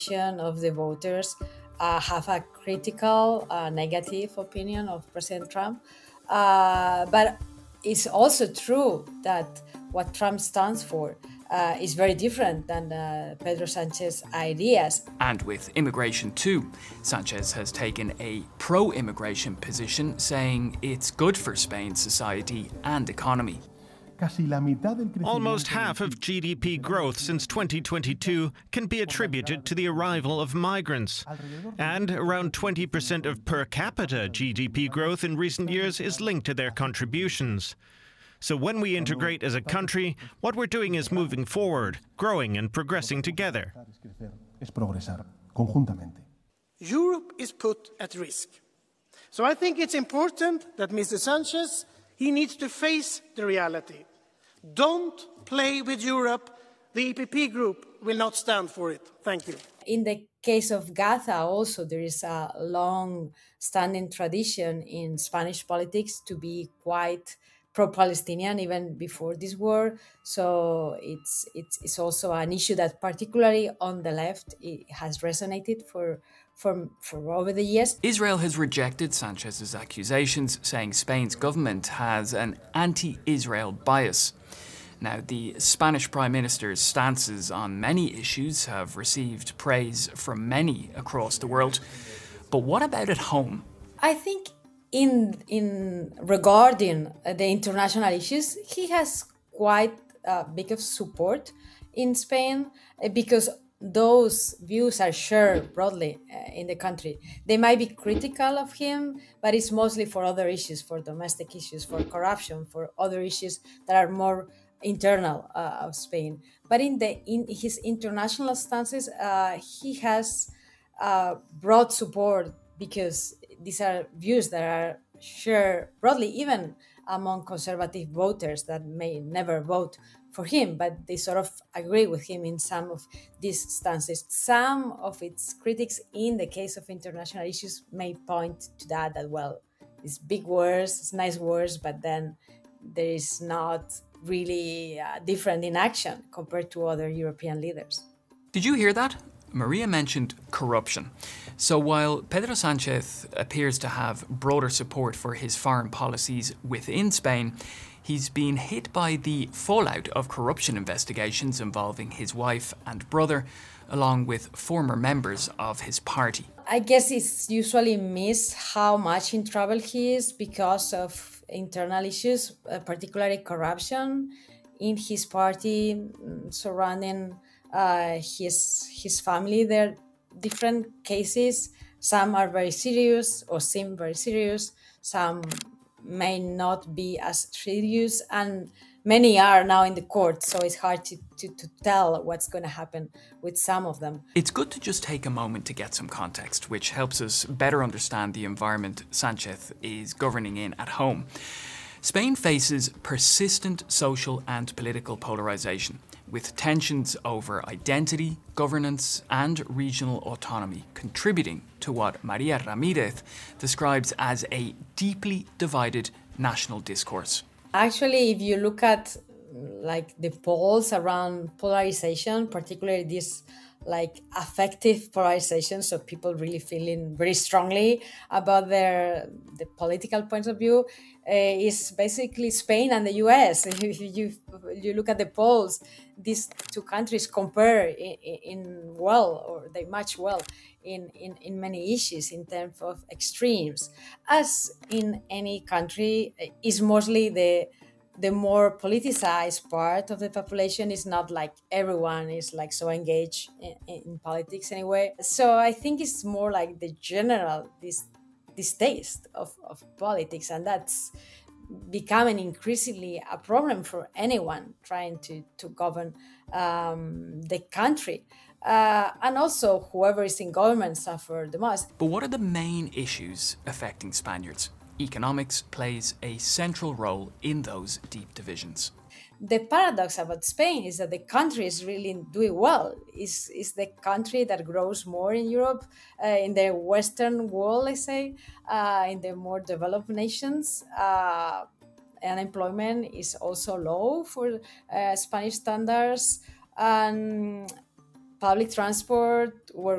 of the voters have a critical, negative opinion of President Trump. But it's also true that what Trump stands for is very different than Pedro Sanchez's ideas. And with immigration too, Sanchez has taken a pro-immigration position, saying it's good for Spain's society and economy. Almost half of GDP growth since 2022 can be attributed to the arrival of migrants. And around 20% of per capita GDP growth in recent years is linked to their contributions. So when we integrate as a country, what we're doing is moving forward, growing and progressing together. Europe is put at risk. So I think it's important that Mr. Sanchez, he needs to face the reality. Don't play with Europe. The EPP group will not stand for it. Thank you. In the case of Gaza also, there is a long-standing tradition in Spanish politics to be quite pro-Palestinian even before this war. So it's also an issue that particularly on the left it has resonated for over the years. Israel has rejected Sanchez's accusations, saying Spain's government has an anti-Israel bias. Now, the Spanish Prime Minister's stances on many issues have received praise from many across the world. But what about at home? I think in regarding the international issues, he has quite big of support in Spain because those views are shared broadly in the country. They might be critical of him, but it's mostly for other issues, for domestic issues, for corruption, for other issues that are more internal of Spain. But in his international stances, he has broad support because these are views that are shared broadly, even among conservative voters that may never vote for him, but they sort of agree with him in some of these stances. Some of its critics in the case of international issues may point to that well, it's big words, it's nice words, but then there is not really different in action compared to other European leaders. Did you hear that? Maria mentioned corruption. So while Pedro Sanchez appears to have broader support for his foreign policies within Spain, he's been hit by the fallout of corruption investigations involving his wife and brother, along with former members of his party. I guess it's usually missed how much in trouble he is because of internal issues, particularly corruption in his party surrounding his family. There are different cases. Some are very serious or seem very serious. Some may not be as serious, and many are now in the court, so it's hard to tell what's going to happen with some of them. It's good to just take a moment to get some context, which helps us better understand the environment Sanchez is governing in at home. Spain faces persistent social and political polarization, with tensions over identity, governance, and regional autonomy contributing to what Maria Ramirez describes as a deeply divided national discourse. Actually, if you look at the polls around polarization, particularly this affective polarization, so people really feeling very strongly about the political points of view, is basically Spain and the US. If you look at the polls, these two countries compare they match well in many issues in terms of extremes. As in any country, is mostly the more politicized part of the population. Is not like everyone is so engaged in politics anyway. So I think it's more like the general distaste of politics, and that's becoming increasingly a problem for anyone trying to govern the country. And also whoever is in government suffer the most. But what are the main issues affecting Spaniards? Economics plays a central role in those deep divisions. The paradox about Spain is that the country is really doing well. It's the country that grows more in Europe, in the Western world, let's say, in the more developed nations. Unemployment is also low for Spanish standards, and public transport